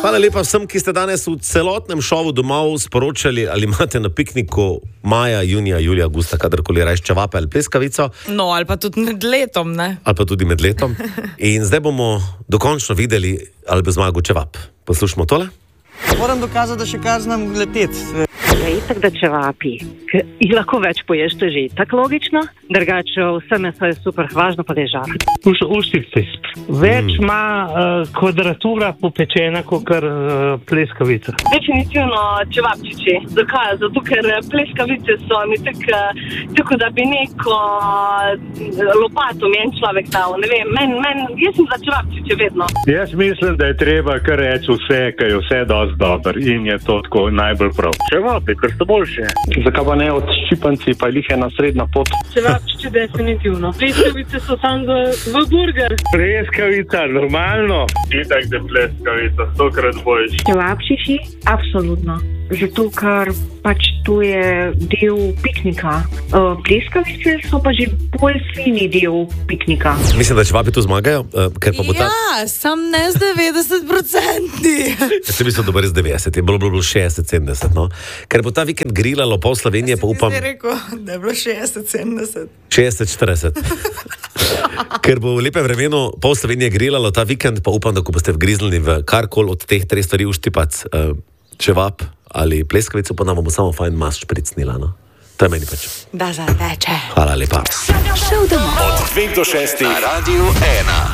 Hvala lepa vsem, ki ste danes v celotnem šovu domov sporočali, ali imate na pikniku maja, junija, julija, augusta, kadarkoli rajš čevape ali pleskavico. No, ali pa tudi med letom, ne? Ali pa tudi med letom. In zdaj bomo dokončno videli, ali bo zmagal čevap. Poslušamo tole. Moram dokazati, da še kar znam leteti. Ja, itak da čevapi, jih lahko več poješ, to je že tako logično, drugače vse meso je super, važno pa da je žar. Uštice. Več ima kvadratura popečena kot pleskavica. Definitivno čevapčiči. Zakaj? Zato, ker pleskavice so mi tako, da bi neko lopato mi en človek dal. Ne vem, jaz sem za čevapčiče vedno. Jaz mislim, da je treba kar reči vse, ker je vse dosti dober in je to tako najbolj prav. Čevapi, ker so boljše. Zakaj pa ne od ščipanci, pa jih je ena srednja pot. Čevapčiči definitivno. Pleskavice so samo v burger. Pleskavica, normalno. Itak da pleskavica, 100-krat boljše. Čevapčiči? Absolutno. Zato, ker pač to je del piknika. Pleskavice so pa že bolj fini del piknika. Mislim, da čevapi tu zmagajo, ker pa bo ta... Ja, sam ne z 90%. Jaz bi se dober z 90, je bilo 60-70, no. Ker bo ta vikend grilalo pol Slovenije, pa upam... Si rekel, da je bilo 60-70. 60-40. Ker bo v lepem vremenu pol Slovenije grilalo ta vikend, pa upam, da ko boste vgriznili v karkoli od teh 3 stvari uštipac, čevap ali pleskavico, pa nam bomo samo fajn mast špricnila, no. To je meni pač. Da za veče. Hvala lepa. Od 2 do 6 na Radiu 1.